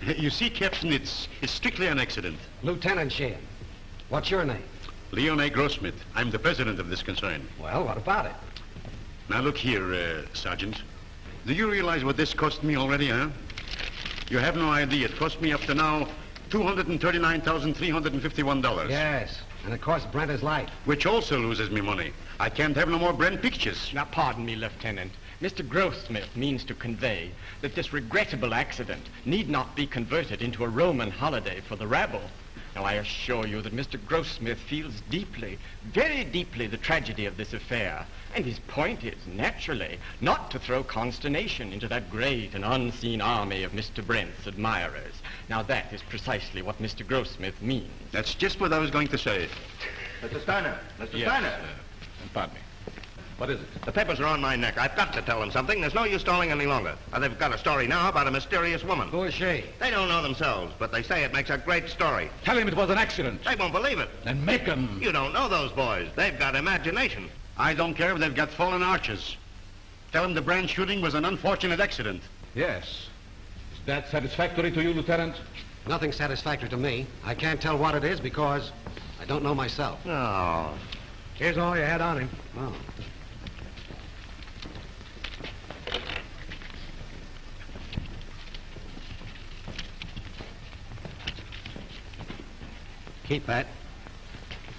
You see, Captain, it's strictly an accident. Lieutenant Sheehan, what's your name? Leon A. Grossmith. I'm the president of this concern. Well, what about it? Now, look here, Sergeant. Do you realize what this cost me already, huh? You have no idea. It cost me up to now $239,351. Yes, and it cost Brent his life. Which also loses me money. I can't have no more Brent pictures. Now, pardon me, Lieutenant. Mr. Grossmith means to convey that this regrettable accident need not be converted into a Roman holiday for the rabble. Now, I assure you that Mr. Grossmith feels deeply, very deeply, the tragedy of this affair. And his point is, naturally, not to throw consternation into that great and unseen army of Mr. Brent's admirers. Now, that is precisely what Mr. Grossmith means. That's just what I was going to say. Mr. Steiner! Mr. Yes, Steiner! pardon me. What is it? The papers are on my neck. I've got to tell them something. There's no use stalling any longer. They've got a story now about a mysterious woman. Who is she? They don't know themselves, but they say it makes a great story. Tell him it was an accident. They won't believe it. Then make him. You don't know those boys. They've got imagination. I don't care if they've got fallen arches. Tell them the Brand shooting was an unfortunate accident. Yes. Is that satisfactory to you, Lieutenant? Nothing satisfactory to me. I can't tell what it is because I don't know myself. No. Here's all you had on him. Oh. Keep that.